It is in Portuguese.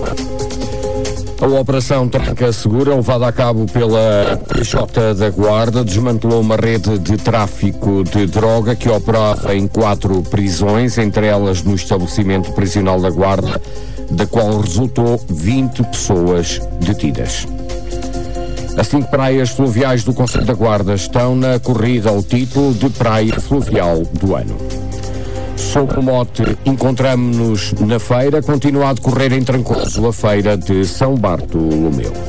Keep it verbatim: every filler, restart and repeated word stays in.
A Operação Tranca Segura, levada a cabo pela P J da Guarda, desmantelou uma rede de tráfico de droga que operava em quatro prisões, entre elas no estabelecimento prisional da Guarda, da qual resultou vinte pessoas detidas. As cinco praias fluviais do Concelho da Guarda estão na corrida ao título de Praia Fluvial do Ano. Sob o mote Encontramo-nos na Feira, continua a decorrer em Trancoso a Feira de São Bartolomeu.